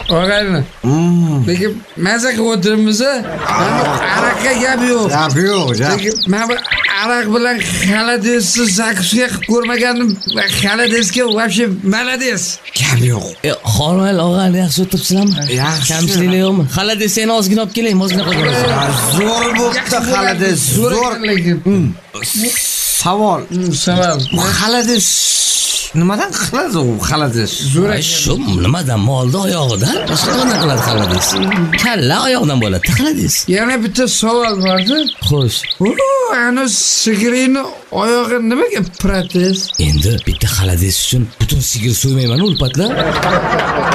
Og'ayni. Lekin maza qilib o'tiribmiz. Arakka gap yo'q. Gap yo'q, lekin men bu arak bilan xaladesni zakuska qilib ko'rmagandim. Xaladesga вообще молодец. Gap yo'q. Xormayl og'ayni yaxshi o'tiribsizlarmi? Yaxshi. Kamchiliklar yo'qmi? Xalades seni ozgina olib kelaymi, ozgina qo'yganman. Zo'r bo'pti xalades, zo'r. lekin. Savol. Savol. Xalades nimadan qiladi u xalades? Zo'r Shu nimadan molda oyog'idan? Boshqa nimadan qiladi xalades? Kalla oyoqdan bo'ladi xalades. Yana bitta savol bordi. Xo'sh. Ana sigirni oyog'i nimaga protez? Endi bitta xalades uchun butun sigir so'ymayman ulpatlar.